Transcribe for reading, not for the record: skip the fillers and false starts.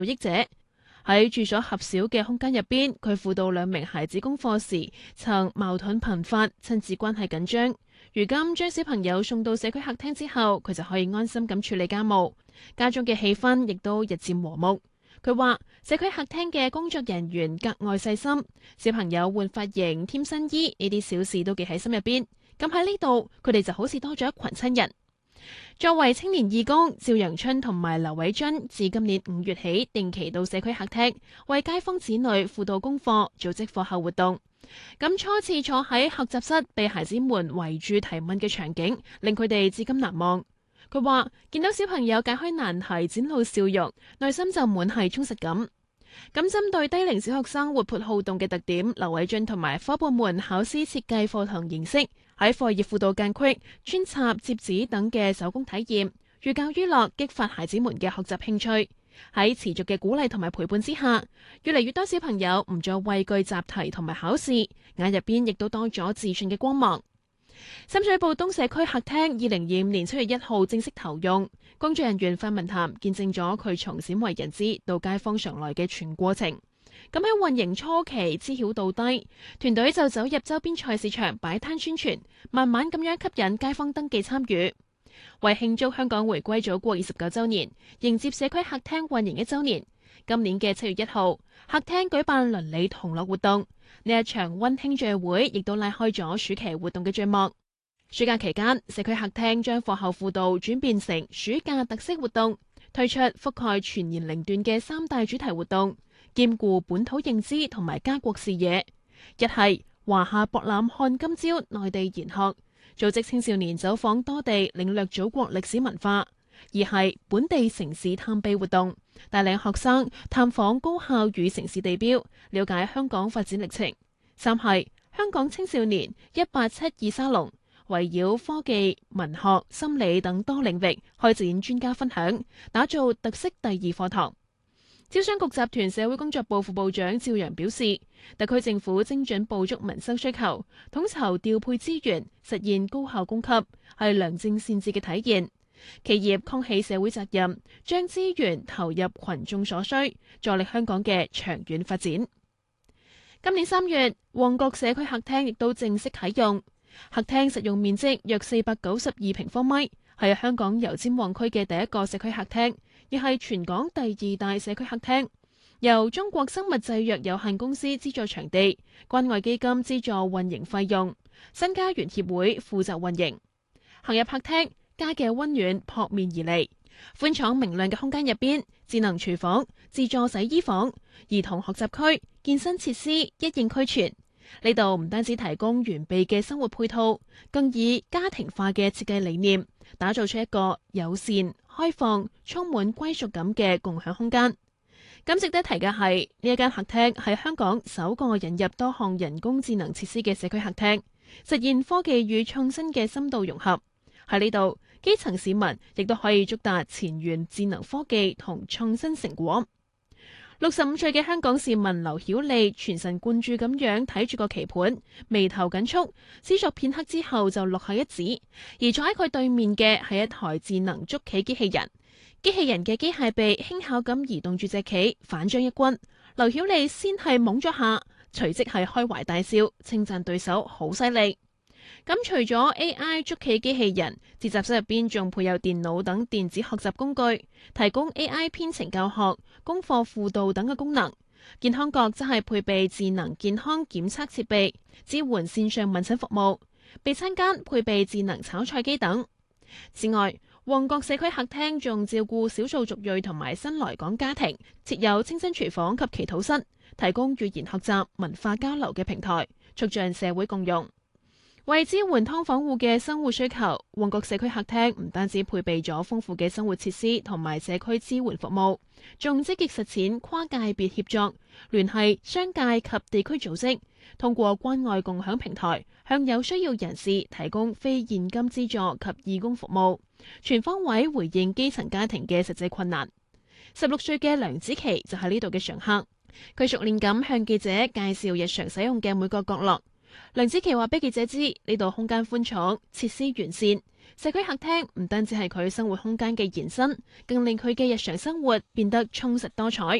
益者。喺住所狹小嘅空間入邊，佢輔導2名孩子功課時，曾矛盾頻發，親子關係緊張。如今將小朋友送到社區客廳之後，佢就可以安心咁處理家務，家中嘅氣氛亦都日漸和睦。佢話社區客廳嘅工作人員格外細心，小朋友換髮型、添新衣呢啲小事都記喺心入邊。咁喺呢度，佢哋就好似多咗一群親人。作為青年義工，趙陽春同埋劉偉津自今年5月起定期到社區客廳為街坊子女輔導功課，組織課後活動。咁初次坐喺學習室被孩子們圍住提問嘅場景，令佢哋至今難忘。佢話見到小朋友解開難題展露笑容，內心就滿係充實感。咁針對低齡小學生活潑好動嘅特點，劉偉津同埋伙伴們考試設計課堂形式，喺課業輔導間隙穿插摺紙等嘅手工體驗，寓教於樂，激發孩子們嘅學習興趣。喺持續嘅鼓勵同埋陪伴之下，越嚟越多小朋友唔再畏懼習題同埋考試，眼入邊亦都多咗自信嘅光芒。深水埗東社區客廳2025年7月1號正式投用，工作人員范文涵見證咗佢從鮮為人知到街坊常來嘅全過程。咁喺運營初期知曉到低，團隊就走入周邊菜市場擺攤宣傳，慢慢咁樣吸引街坊登記參與。為慶祝香港回歸祖國29週年，迎接社區客廳運營1週年，今年嘅7月1號，客廳舉辦鄰里同樂活動。呢一場溫馨聚會亦都拉開咗暑期活動嘅序幕。暑假期間，社區客廳將課後輔導轉變成暑假特色活動，推出覆蓋全年齡段嘅3大主題活動，兼顧本土認知同埋家國視野。一係華夏博覽看今朝內地研學，組織青少年走訪多地領略祖國歷史文化；二係本地城市探秘活動，帶領學生探訪高校與城市地標，了解香港發展歷程；三係香港青少年187沙龍，圍繞科技、文學、心理等多領域開展專家分享，打造特色第2課堂。招商局集團社會工作部副部長趙陽表示，特區政府精準捕捉民生需求，統籌調配資源，實現高效供給，係良政善治嘅體現。企業扛起社會責任，將資源投入群眾所需，助力香港嘅長遠發展。今年3月，旺角社區客廳亦都正式啟用。客廳實用面積約492平方米，係香港油尖旺區嘅第一個社區客廳，亦係全港第2大社區客廳。由中國生物製藥有限公司資助場地，關愛基金資助運營費用，新家園協會負責運營。行入客廳，家嘅溫暖撲面而嚟。寬敞明亮嘅空間入邊，智能廚房、自助洗衣房、兒童學習區、健身設施一應俱全。呢度唔單止提供完備嘅生活配套，更以家庭化嘅設計理念，打造出一個友善、開放、充滿歸屬感嘅共享空間。咁值得提嘅係，呢一間客廳係香港首個引入多項人工智能設施嘅社區客廳，實現科技與創新嘅深度融合。喺呢度，基層市民亦都可以觸達前沿智能科技同創新成果。65歲嘅香港市民劉曉莉全神貫注咁樣睇住個棋盤，眉頭緊蹙，思索片刻之後就落下一指。而坐喺佢對面嘅係一台智能捉棋機器人，機器人嘅機械臂輕巧咁移動住隻棋，反將一軍。劉曉莉先係懵咗下，隨即係開懷大笑，稱讚對手好犀利。咁除咗 AI 捉棋機器人，自習室入邊仲配有電腦等電子學習工具，提供 AI 編程教學、功課輔導等嘅功能。健康角則係配備智能健康檢測設備，支援線上問診服務。備餐間配備智能炒菜機等。此外，旺角社區客廳仲照顧少數族裔同埋新來港家庭，設有清真廚房及祈禱室，提供語言學習、文化交流嘅平台，促進社會共融。為支援劏房戶嘅生活需求，旺角社區客廳唔單止配備咗豐富嘅生活設施同埋社區支援服務，仲積極實踐跨界別協作，聯繫商界及地區組織，通過關愛共享平台，向有需要人士提供非現金資助及義工服務，全方位回應基層家庭嘅實際困難。16歲嘅梁子琪就係呢度嘅常客，佢熟練咁向記者介紹日常使用嘅每個角落。 梁子琪話俾記者知，呢度空間寬敞，設施完善，社區客廳唔單止係佢生活空間嘅延伸，更令佢嘅日常生活變得充實多彩。